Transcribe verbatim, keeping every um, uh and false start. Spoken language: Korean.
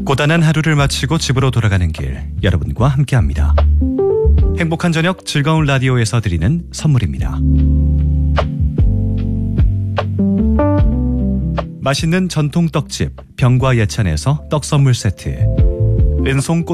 고단한 하루를 마치고 집으로 돌아가는 길, 여러분과 함께합니다. 행복한 저녁 즐거운 라디오에서 드리는 선물입니다. 맛있는 전통 떡집 병과 예찬에서 떡 선물 세트, 은송 꽃